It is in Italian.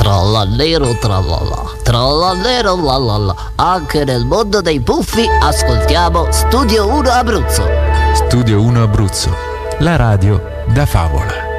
Trallallero trallallà, trallallero lallallà. Anche nel mondo dei puffi ascoltiamo Studio 1 Abruzzo. Studio 1 Abruzzo, la radio da favola.